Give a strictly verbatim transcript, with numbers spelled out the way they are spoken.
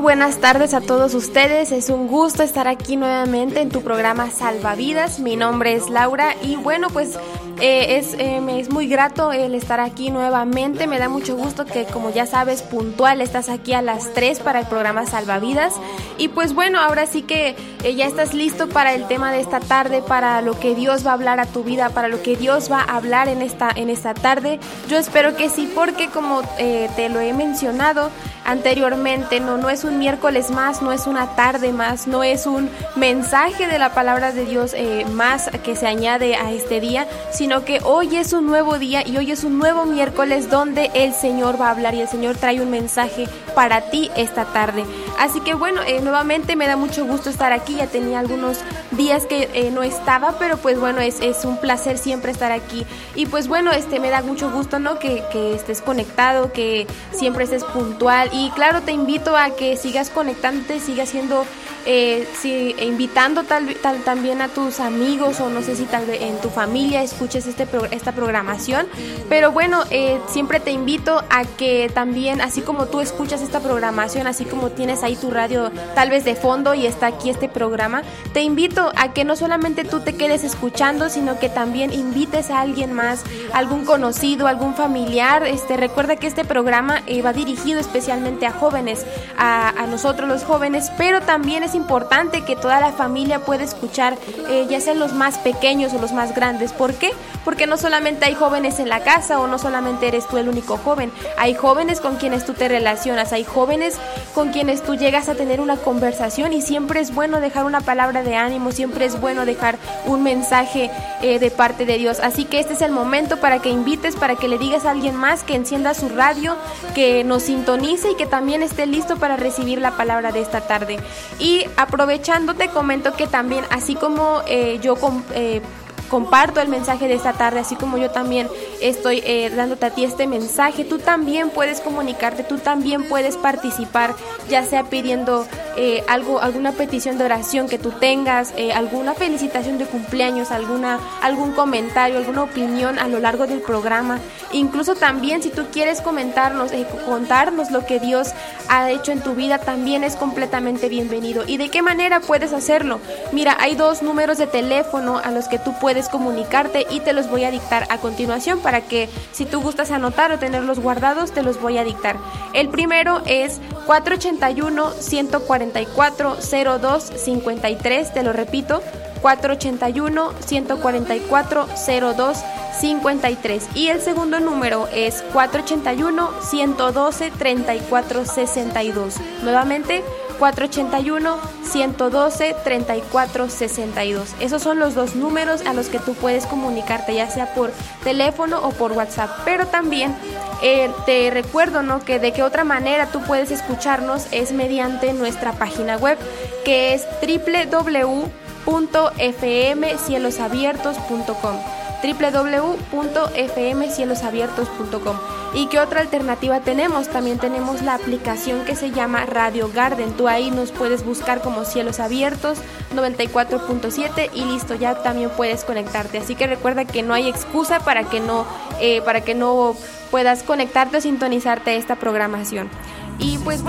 buenas tardes a todos ustedes. Es un gusto estar aquí nuevamente en tu programa Salvavidas. Mi nombre es Laura y bueno, pues eh, es, eh, me es muy grato el estar aquí nuevamente. Me da mucho gusto que, como ya sabes, puntual estás aquí a las tres para el programa Salvavidas. Y pues bueno, ahora sí que eh, ya estás listo para el tema de esta tarde, para lo que Dios va a hablar a tu vida, para lo que Dios va a hablar en esta, en esta tarde. Yo espero que sí, porque como eh, te lo he mencionado anteriormente, no, no es un miércoles más, no es una tarde más, no es un mensaje de la palabra de Dios eh, más que se añade a este día, sino que hoy es un nuevo día y hoy es un nuevo miércoles donde el Señor va a hablar y el Señor trae un mensaje para ti esta tarde. Así que bueno, eh, nuevamente me da mucho gusto estar aquí. Ya tenía algunos días que eh, no estaba, pero pues bueno, es, es un placer siempre estar aquí. Y pues bueno, este me da mucho gusto, ¿no? Que, que estés conectado, que siempre estés puntual. Y claro, te invito a que sigas conectándote, sigas siendo, eh, sí, invitando tal, tal, también a tus amigos, o no sé si tal vez en tu familia escuches este pro, esta programación. Pero bueno, eh, siempre te invito a que también, así como tú escuchas esta programación, así como tienes ahí tu radio tal vez de fondo y está aquí este programa, te invito a que no solamente tú te quedes escuchando, sino que también invites a alguien más, algún conocido, algún familiar. Este, recuerda que este programa eh, va dirigido especialmente a jóvenes, a, a nosotros los jóvenes, pero también es importante que toda la familia pueda escuchar, eh, ya sean los más pequeños o los más grandes. ¿Por qué? Porque no solamente hay jóvenes en la casa, o no solamente eres tú el único joven, hay jóvenes con quienes tú te relacionas, hay jóvenes con quienes tú llegas a tener una conversación, y siempre es bueno dejar una palabra de ánimo, siempre es bueno dejar un mensaje eh, de parte de Dios. Así que este es el momento para que invites, para que le digas a alguien más que encienda su radio, que nos sintonice y que también esté listo para recibir la palabra de esta tarde. Y aprovechando, te comento que también, así como eh, yo con, eh, comparto el mensaje de esta tarde, así como yo también estoy eh, dándote a ti este mensaje, tú también puedes comunicarte, tú también puedes participar, ya sea pidiendo eh, algo, alguna petición de oración que tú tengas, eh, alguna felicitación de cumpleaños, alguna, algún comentario, alguna opinión a lo largo del programa. Incluso también, si tú quieres comentarnos, eh, contarnos lo que Dios ha hecho en tu vida, también es completamente bienvenido. ¿Y de qué manera puedes hacerlo? Mira, hay dos números de teléfono a los que tú puedes comunicarte, y te los voy a dictar a continuación para que, si tú gustas anotar o tenerlos guardados, te los voy a dictar. El primero es cuatro ochenta y uno, ciento cuarenta y cuatro, cero dos cincuenta y tres, te lo repito, cuatro ochenta y uno, ciento cuarenta y cuatro, cero dos cincuenta y tres. Y el segundo número es cuatro ochenta y uno, ciento doce, treinta y cuatro sesenta y dos. Nuevamente, cuatro ochenta y uno, ciento doce, treinta y cuatro sesenta y dos. Esos son los dos números a los que tú puedes comunicarte, ya sea por teléfono o por WhatsApp. Pero también eh, te recuerdo, ¿no?, que de qué otra manera tú puedes escucharnos es mediante nuestra página web, que es doble u doble u doble u punto f m cielos abiertos punto com, doble u doble u doble u punto f m cielos abiertos punto com. ¿Y qué otra alternativa tenemos? También tenemos la aplicación que se llama Radio Garden. Tú ahí nos puedes buscar como Cielos Abiertos noventa y cuatro punto siete y listo, ya también puedes conectarte. Así que recuerda que no hay excusa para que no, eh, para que no puedas conectarte o sintonizarte a esta programación. Y pues bueno,